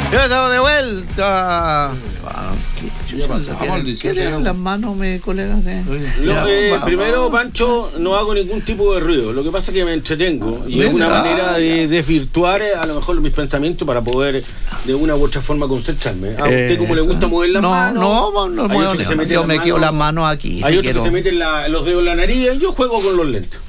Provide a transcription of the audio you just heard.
Ya estamos de vuelta. ¿Qué tienen las manos, mis colegas? Primero, Pancho, no hago ningún tipo de ruido. Lo que pasa es que me entretengo y es una manera de desvirtuar a lo mejor mis pensamientos para poder de una u otra forma concentrarme. A usted como le gusta mover las manos. No, yo me quedo las manos aquí. Hay otros que se meten los dedos en la nariz y yo juego con los lentes.